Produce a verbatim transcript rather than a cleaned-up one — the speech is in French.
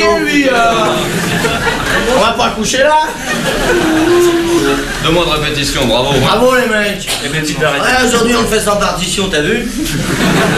lui euh... On va pas coucher là. Deux mois de répétition, bravo. Bravo les mecs. Et puis, petite arrêt. Ouais, aujourd'hui on le fait sans partition, t'as vu?